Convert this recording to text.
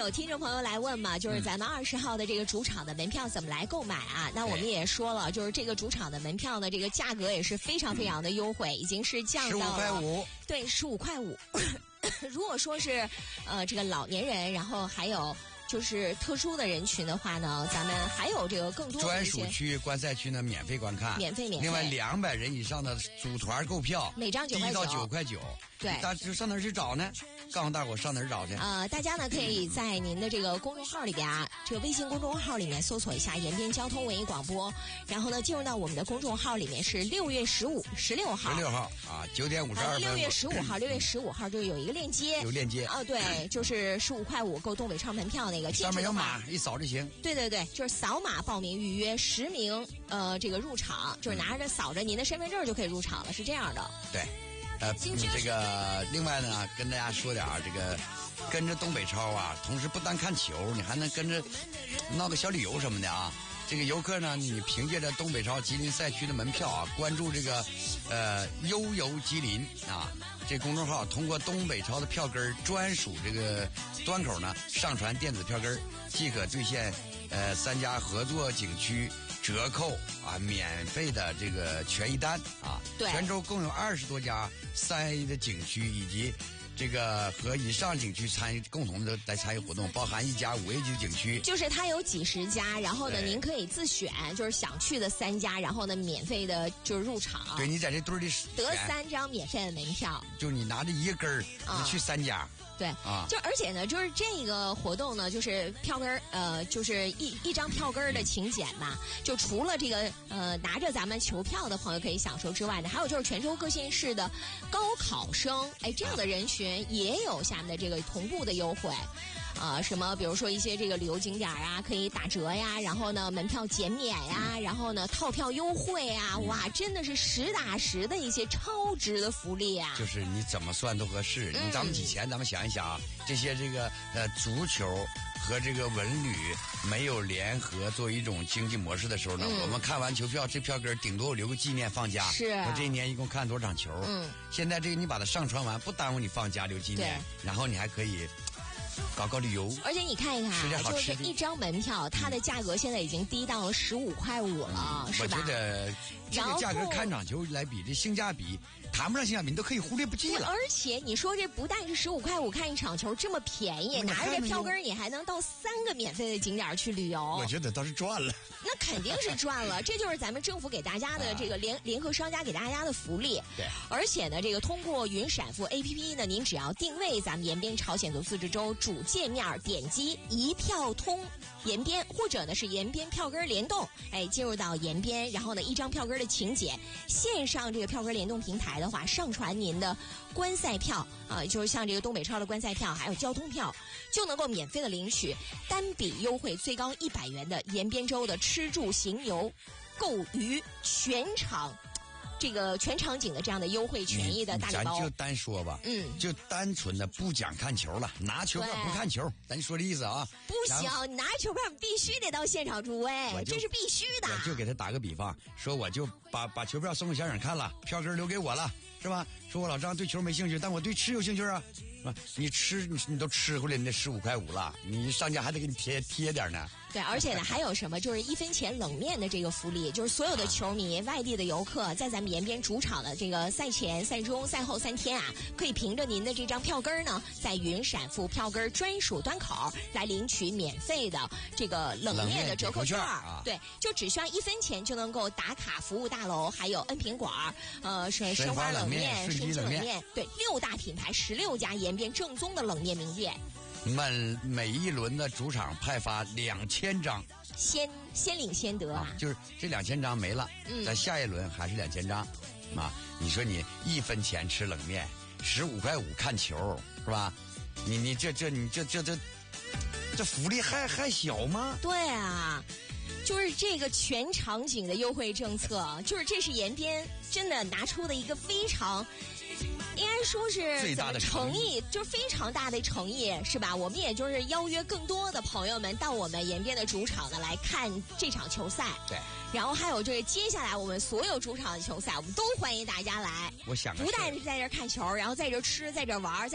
有听众朋友来问嘛，就是咱们20号的这个主场的门票怎么来购买啊？那我们也说了，就是这个主场的门票呢，这个价格也是非常非常的优惠，已经是降到了 15.5块。 对，15.5块。如果说是这个老年人，然后还有就是特殊的人群的话呢，咱们还有这个更多的专属区、观赛区呢免费观看， 免费。 另外200人以上的组团购票， 每张9块9， 低到9块9。 对， 大家上哪儿去找呢？告诉大伙上哪儿找去？ 大家呢可以在您的这个公众号里边啊，这个微信公众号里面搜索一下延边交通文艺广播，然后呢进入到我们的公众号里面是6月16号啊，9点52分。 6月15号就是有一个链接， 有链接啊，对，就是15.5块购东北超门票那个， 上面有码，一扫就行。 对，就是扫码报名预约，10名这个入场，就是拿着扫着您的身份证就可以入场了，是这样的。 对。这个另外呢，跟大家说点这个，跟着东北超啊，同时不单看球，你还能跟着闹个小旅游什么的啊。这个游客呢，你凭借着东北超吉林赛区的门票啊，关注这个悠游吉林啊这公众号，通过东北超的票根专属这个端口呢，上传电子票根，即可兑现3家合作景区折扣啊，免费的这个权益单啊。 对， 泉州共有20多家3A 的景区以及这个和以上景区共同的来参与活动，包含1家5A 级的景区。 就是它有几十家，然后呢，您可以自选，就是想去的3家，然后呢，免费的就是入场。 对，你在这堆里得3张免费的门票， 就你拿着一个根儿，你去3家。 对啊，就而且呢，就是这个活动呢，就是票根就是一张票根的请柬嘛，就除了这个拿着咱们球票的朋友可以享受之外呢，还有就是泉州各县市的高考生，这样的人群也有下面的这个同步的优惠。什么比如说一些这个旅游景点啊，可以打折呀，然后呢门票减免呀，然后呢套票优惠啊，哇，真的是实打实的一些超值的福利啊！ 就是你怎么算都合适。咱们以前咱们想一想啊，这些这个足球和这个文旅没有联合作为一种经济模式的时候呢，我们看完球票这票根顶多留个纪念放假。 是， 我这一年一共看多少场球？现在这个你把它上传完，不耽误你放假留纪念，然后你还可以搞旅游。 而且你看一看，就是一张门票，它的价格现在已经低到了15.5块了，是吧？ 我觉得这个价格看场球来比，这性价比谈不上性价比，你都可以忽略不计了。 而且你说这不但是15.5块看一场球这么便宜，拿着这票根你还能到3个免费的景点去旅游。 我觉得倒是赚了。 那肯定是赚了，这就是咱们政府给大家的这个联合商家给大家的福利。 对， 而且呢，这个通过云闪付 APP 呢，您只要定位咱们延边朝鲜族自治州主界面，点击一票通延边，或者呢是延边票根联动，进入到延边，然后呢一张票根的请柬，线上这个票根联动平台的话，上传您的观赛票就是像这个东北超的观赛票，还有交通票，就能够免费的领取单笔优惠最高100元的延边州的吃住行游购娱全场景的这样的优惠权益的大礼包。 咱就单说吧，就单纯的不讲看球了，拿球票不看球，咱说这意思啊。 不行，你拿球票必须得到现场助威，这是必须的。 我就给他打个比方，说我就把球票送给小颖看了，票根留给我了，是吧？说我老张对球没兴趣，但我对吃有兴趣啊，是吧？你都吃回来，你那15.5块了，你上家还得给你贴点呢。 对，而且呢，还有什么？就是1分钱冷面的这个福利，就是所有的球迷、外地的游客，在咱们延边主场的这个赛前、赛中、赛后3天啊，可以凭着您的这张票根呢，在云闪付票根专属端口来领取免费的这个冷面的折扣券啊。对，就只需要1分钱就能够打卡服务大楼，还有恩平馆，申花冷面、顺记冷面，对，6大品牌16家延边正宗的冷面名店。 每一轮的主场派发2000张， 先领先得啊！ 就是这2000张没了，在下一轮还是2000张啊！你说你1分钱吃冷面，15.5块看球，是吧？你这福利还小吗？ 对啊。就是这个全场景的优惠政策，就是这是延边真的拿出的一个非常，应该说是最大的诚意，就是非常大的诚意，是吧？我们也就是邀约更多的朋友们到我们延边的主场呢来看这场球赛。 对。 然后还有就是接下来我们所有主场的球赛，我们都欢迎大家来。 我想不但是在这看球，然后在这吃，在这玩。